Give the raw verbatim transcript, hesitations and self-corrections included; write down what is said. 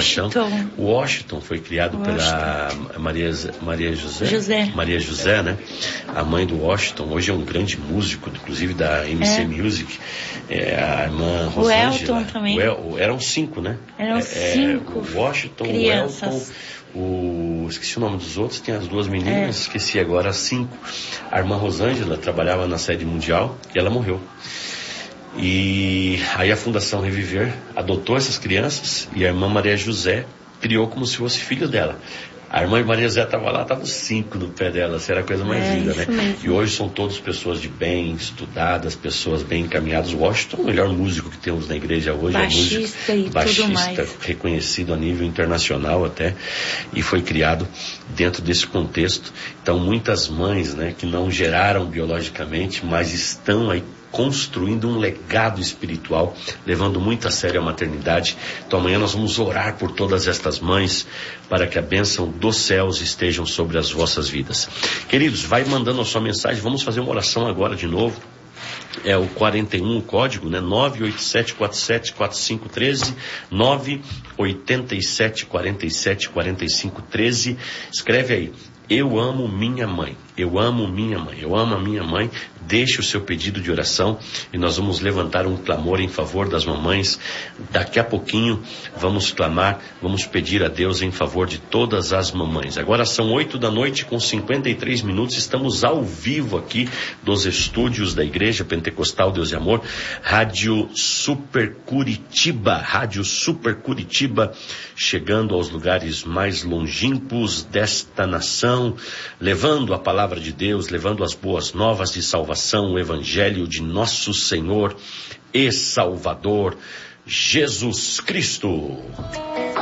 Washington. Paixão. O Washington foi criado Washington. pela Maria, Maria José, José. Maria José, né? A mãe do Washington. Hoje é um grande músico, inclusive da M C É. Music. É, a irmã O Rosângela. Elton também. O El, eram cinco, né? Eram É, cinco o Washington, crianças. o Elton, o... esqueci o nome dos outros, tem as duas meninas, é. esqueci agora, as cinco. A irmã Rosângela trabalhava na sede mundial e ela morreu. E aí a Fundação Reviver adotou essas crianças e a irmã Maria José criou como se fosse filho dela. A irmã Maria José estava lá, estava os cinco no pé dela, isso era a coisa mais é, linda, né? Mesmo. E hoje são todas pessoas de bem, estudadas, pessoas bem encaminhadas. O Washington é o melhor músico que temos na igreja hoje, baixista é músico, e baixista, tudo mais. reconhecido a nível internacional até, e foi criado dentro desse contexto. Então muitas mães, né, que não geraram biologicamente, mas estão aí construindo um legado espiritual, levando muito a sério a maternidade. Então amanhã nós vamos orar por todas estas mães, para que a bênção dos céus estejam sobre as vossas vidas. Queridos, vai mandando a sua mensagem, vamos fazer uma oração agora de novo. É o quarenta e um, o código, né? nove oito sete quatro sete quatro cinco um três, nove oito sete quatro sete quatro cinco um três. Escreve aí: eu amo minha mãe, eu amo minha mãe, eu amo a minha mãe. Deixe o seu pedido de oração e nós vamos levantar um clamor em favor das mamães. Daqui a pouquinho vamos clamar, vamos pedir a Deus em favor de todas as mamães. Agora são oito da noite com cinquenta e três minutos, estamos ao vivo aqui dos estúdios da Igreja Pentecostal Deus e Amor, Rádio Super Curitiba, Rádio Super Curitiba, chegando aos lugares mais longínquos desta nação, levando a palavra de Deus, levando as boas novas de salvação, o Evangelho de nosso Senhor e Salvador Jesus Cristo.